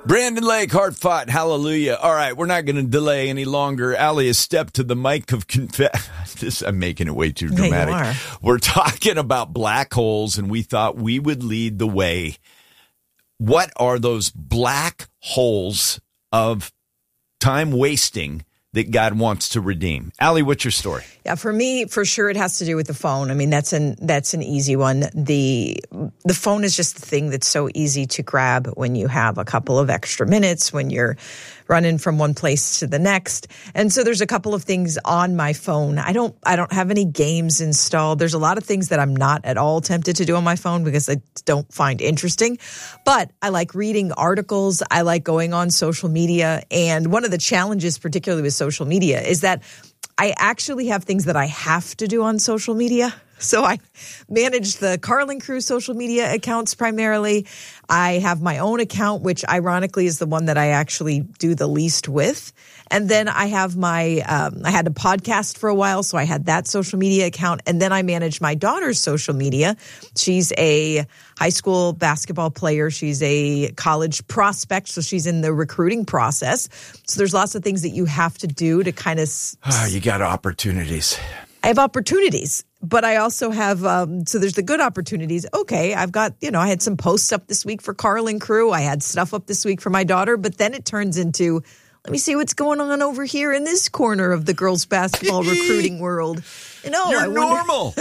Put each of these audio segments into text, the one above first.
Brandon Lake, hard fought, hallelujah. All right, we're not going to delay any longer. Allie has stepped to the mic of I'm making it way too dramatic. Yeah, you are. We're talking about black holes, and we thought we would lead the way. What are those black holes of time wasting that God wants to redeem? Allie, what's your story? Yeah, for me, for sure, it has to do with the phone. I mean, that's an easy one. The phone is just the thing that's so easy to grab when you have a couple of extra minutes, when you're running from one place to the next. And so there's a couple of things on my phone. I don't have any games installed. There's a lot of things that I'm not at all tempted to do on my phone because I don't find interesting. But I like reading articles. I like going on social media. And one of the challenges, particularly with social media, is that I actually have things that I have to do on social media. So I manage the Carlin Crew social media accounts primarily. I have my own account, which ironically is the one that I actually do the least with. And then I have my, I had a podcast for a while, so I had that social media account. And then I manage my daughter's social media. She's a high school basketball player. She's a college prospect, so she's in the recruiting process. So there's lots of things that you have to do to kind of... You got opportunities. I have opportunities, but I also have, so there's the good opportunities. Okay, I've got, I had some posts up this week for Carlin Crew. I had stuff up this week for my daughter, but then it turns into, let me see what's going on over here in this corner of the girls' basketball recruiting world. You're normal.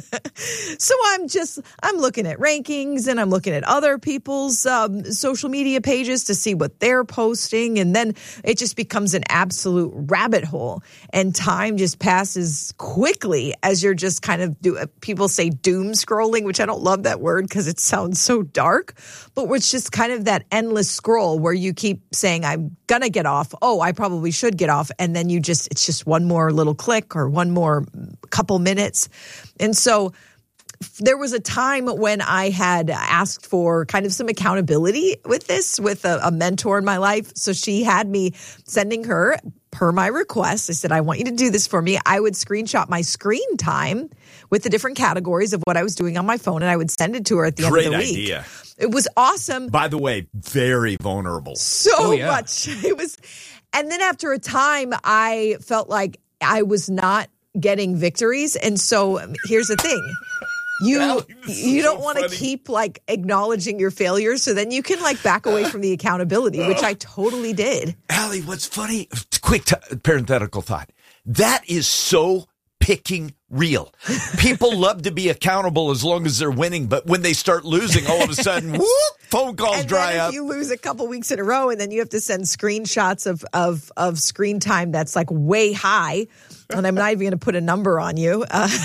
So I'm looking at rankings and I'm looking at other people's social media pages to see what they're posting. And then it just becomes an absolute rabbit hole. And time just passes quickly as you're just kind of, people say doom scrolling, which I don't love that word because it sounds so dark. But it's just kind of that endless scroll where you keep saying, I'm going to get off. Oh, I probably should get off. And then it's just one more little click or one more couple minutes. And so there was a time when I had asked for kind of some accountability with this, with a mentor in my life. So she had me sending her, per my request, I said, I want you to do this for me. I would screenshot my screen time with the different categories of what I was doing on my phone, and I would send it to her at the end of the week. Great idea. It was awesome. By the way, very vulnerable. So much. It was. And then after a time, I felt like I was not getting victories. And so here's the thing. You don't want to keep acknowledging your failures. So then you can back away from the accountability, which I totally did. Allie, what's funny? Quick parenthetical thought. That is so picking real. People love to be accountable as long as they're winning, but when they start losing, all of a sudden, whoop, phone calls and dry then up. If you lose a couple weeks in a row, and then you have to send screenshots of screen time that's way high, and I'm not even going to put a number on you.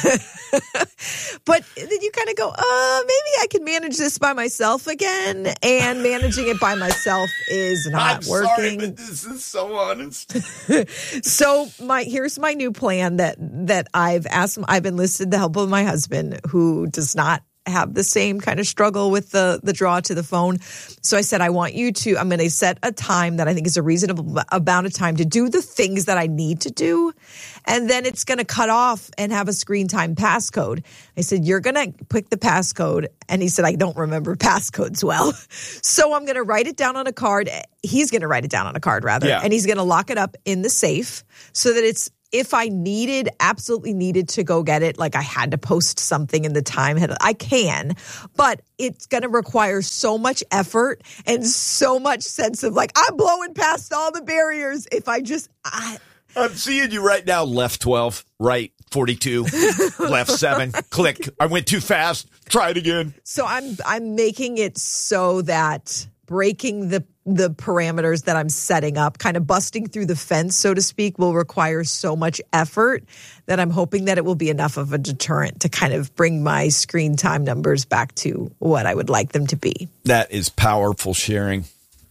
But then you kind of go, maybe I can manage this by myself again. And managing it by myself is not working. Sorry, but this is so honest. So here's my new plan that I've enlisted the help of my husband, who does not have the same kind of struggle with the draw to the phone. So I said, I'm going to set a time that I think is a reasonable amount of time to do the things that I need to do. And then it's going to cut off and have a screen time passcode. I said, you're going to pick the passcode. And he said, I don't remember passcodes well. So I'm going to write it down on a card. He's going to write it down on a card rather. Yeah. And he's going to lock it up in the safe so that if I absolutely needed to go get it, I had to post something in the time, I can, but it's going to require so much effort and so much sense of I'm blowing past all the barriers. If I'm seeing you right now, left 12, right 42, left 7, click. I went too fast. Try it again. So I'm making it so that breaking the parameters that I'm setting up, kind of busting through the fence, so to speak, will require so much effort that I'm hoping that it will be enough of a deterrent to kind of bring my screen time numbers back to what I would like them to be. That is powerful sharing.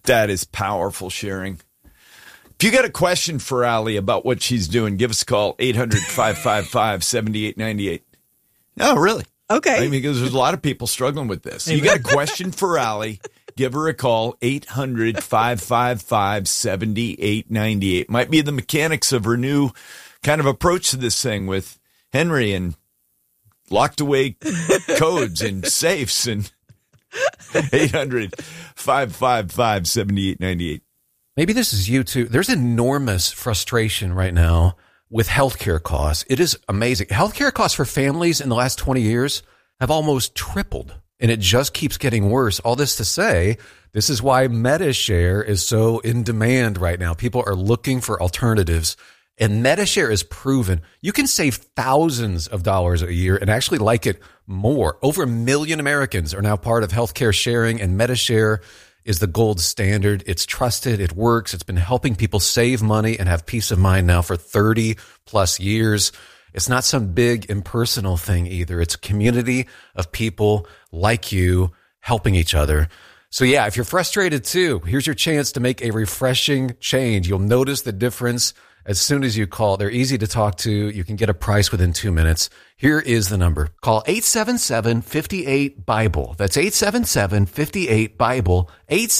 If you got a question for Allie about what she's doing, give us a call, 800-555-7898. No, really. Okay. Because there's a lot of people struggling with this. You got a question for Allie, give her a call, 800-555-7898. Might be the mechanics of her new kind of approach to this thing with Henry and locked away codes and safes and 800-555-7898. Maybe this is you too. There's enormous frustration right now with healthcare costs. It is amazing. Healthcare costs for families in the last 20 years have almost tripled, and it just keeps getting worse. All this to say, this is why MediShare is so in demand right now. People are looking for alternatives, and MediShare is proven you can save thousands of dollars a year and actually like it more. Over 1 million Americans are now part of healthcare sharing, and MediShare is the gold standard. It's trusted. It works. It's been helping people save money and have peace of mind now for 30 plus years. It's not some big impersonal thing either. It's a community of people like you helping each other. So yeah, if you're frustrated too, here's your chance to make a refreshing change. You'll notice the difference as soon as you call. They're easy to talk to. You can get a price within 2 minutes. Here is the number. Call 877-58-BIBLE. That's 877-58-BIBLE.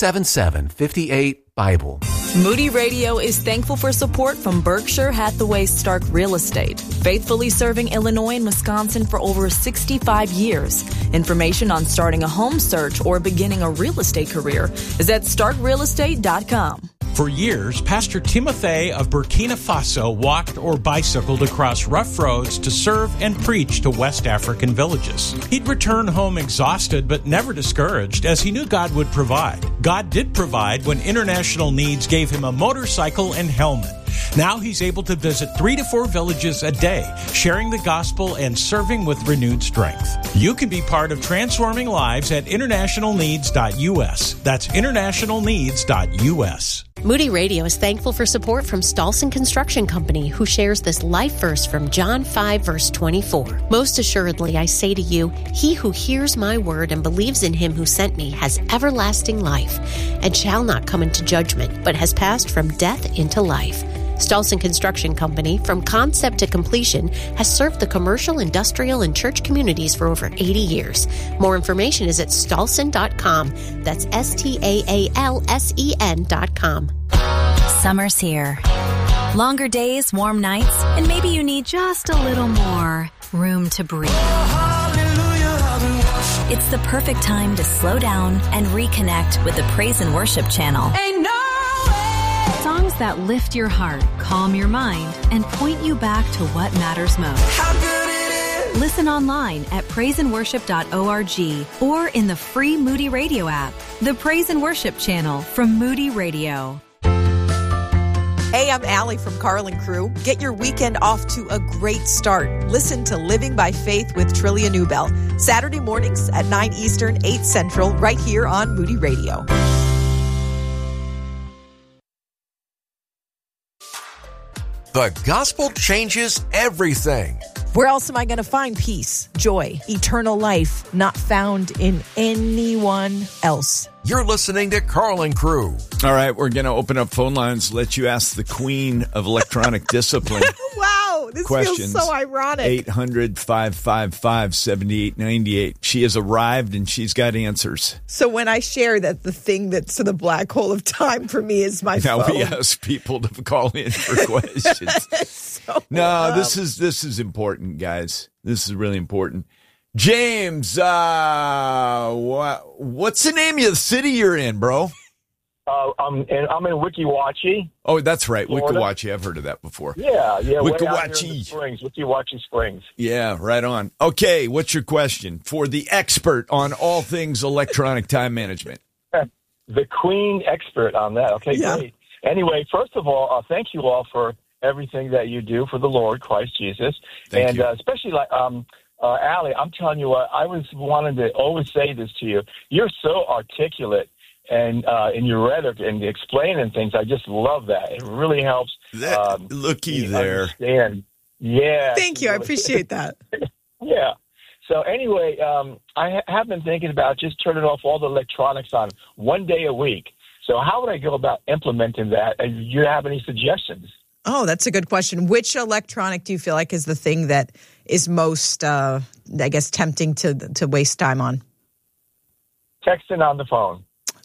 877-58-BIBLE. Moody Radio is thankful for support from Berkshire Hathaway Stark Real Estate, faithfully serving Illinois and Wisconsin for over 65 years. Information on starting a home search or beginning a real estate career is at starkrealestate.com. For years, Pastor Timothy of Burkina Faso walked or bicycled across rough roads to serve and preach to West African villages. He'd return home exhausted but never discouraged, as he knew God would provide. God did provide when International Needs gave him a motorcycle and helmet. Now he's able to visit 3 to 4 villages a day, sharing the gospel and serving with renewed strength. You can be part of transforming lives at internationalneeds.us. That's internationalneeds.us. Moody Radio is thankful for support from Stolson Construction Company, who shares this life verse from John 5, verse 24. Most assuredly, I say to you, he who hears my word and believes in him who sent me has everlasting life and shall not come into judgment, but has passed from death into life. Stolson Construction Company, from concept to completion, has served the commercial, industrial, and church communities for over 80 years. More information is at stolson.com. That's STAALSEN.com. Summer's here. Longer days, warm nights, and maybe you need just a little more room to breathe. It's the perfect time to slow down and reconnect with the Praise and Worship channel. Songs that lift your heart, calm your mind, and point you back to what matters most. Listen online at praiseandworship.org or in the free Moody Radio app. The Praise and Worship channel from Moody Radio. Hey, I'm Allie from Carl and Crew. Get your weekend off to a great start. Listen to Living by Faith with Trillia Newbell. Saturday mornings at 9 Eastern, 8 Central, right here on Moody Radio. The gospel changes everything. Where else am I going to find peace, joy, eternal life, not found in anyone else? You're listening to Carl and Crew. All right, we're going to open up phone lines, let you ask the queen of electronic discipline. Wow, this questions. Feels so ironic. 800-555-7898. She has arrived and she's got answers. So when I share that the thing that's the black hole of time for me is my phone. Now we ask people to call in for questions. This is important, guys. This is really important. James, what's the name of the city you're in, bro? I'm in Weeki Wachee. Oh, that's right, Florida. Weeki Wachee. I've heard of that before. Yeah. Weeki Wachee Springs, Weeki Wachee Springs. Yeah, right on. Okay, what's your question for the expert on all things electronic time management? The queen expert on that. Okay, yeah. Great. Anyway, first of all, thank you all for everything that you do for the Lord, Christ Jesus. Thank you. Especially like Allie, I'm telling you what, I was wanting to always say this to you. You're so articulate and in your rhetoric and explaining things. I just love that. It really helps. Looky there. Understand. Yeah. Thank you. I appreciate that. Yeah. So anyway, I have been thinking about just turning off all the electronics on one day a week. So how would I go about implementing that? Do you have any suggestions? Oh, that's a good question. Which electronic do you feel like is the thing that is most, tempting to waste time on? Texting on the phone.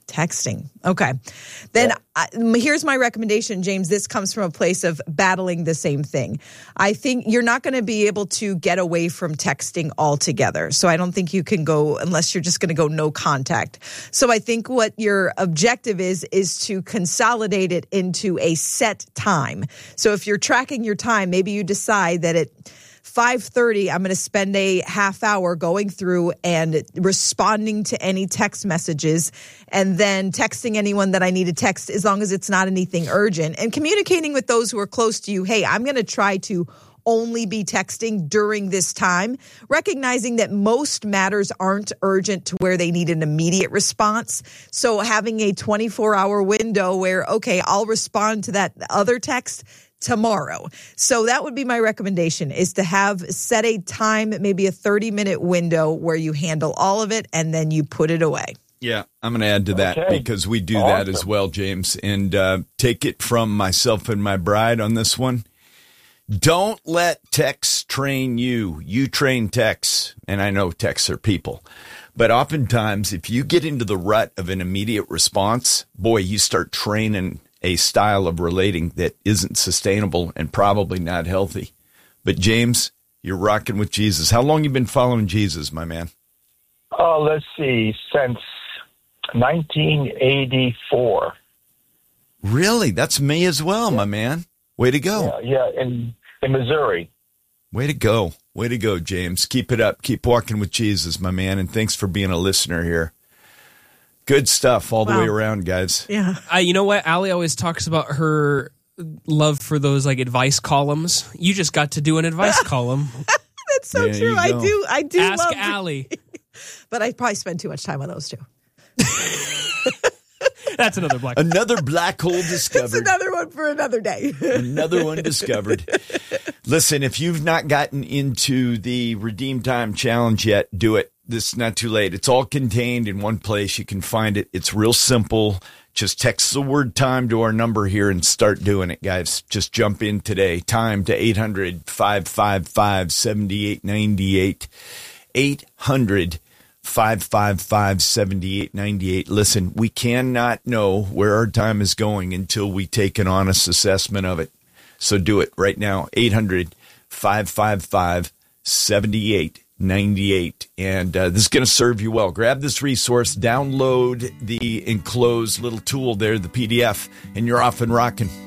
Texting. Okay. Then here's my recommendation, James. This comes from a place of battling the same thing. I think you're not going to be able to get away from texting altogether. So I don't think you can go unless you're just going to go no contact. So I think what your objective is to consolidate it into a set time. So if you're tracking your time, maybe you decide that at 5:30, I'm going to spend a half hour going through and responding to any text messages and then texting anyone that I need to text as long as it's not anything urgent and communicating with those who are close to you. Hey, I'm going to try to only be texting during this time, recognizing that most matters aren't urgent to where they need an immediate response. So having a 24-hour window where, okay, I'll respond to that other text tomorrow. So that would be my recommendation, is to set a time, maybe a 30-minute window where you handle all of it and then you put it away. Yeah, I'm going to add to that because we do that as well, James. And take it from myself and my bride on this one. Don't let texts train you. You train texts. And I know texts are people. But oftentimes, if you get into the rut of an immediate response, boy, you start training a style of relating that isn't sustainable and probably not healthy. But James, you're rocking with Jesus. How long you been following Jesus, my man? Let's see, since 1984. Really? That's me as well, my man. Way to go. Yeah, in Missouri. Way to go. Way to go, James. Keep it up. Keep walking with Jesus, my man. And thanks for being a listener here. Good stuff all the way around, guys. Yeah. You know what? Allie always talks about her love for those like advice columns. You just got to do an advice column. That's so true. I do. Ask Allie. But I probably spend too much time on those too. That's another black hole. Another black hole discovered. That's another one for another day. Another one discovered. Listen, if you've not gotten into the Redeem Time Challenge yet, do it. This is not too late. It's all contained in one place. You can find it. It's real simple. Just text the word time to our number here and start doing it, guys. Just jump in today. Time to 800-555-7898. 800-555-7898. Listen, we cannot know where our time is going until we take an honest assessment of it. So do it right now. 800-555-7898. And this is going to serve you well. Grab this resource, download the enclosed little tool there, the PDF, and you're off and rocking.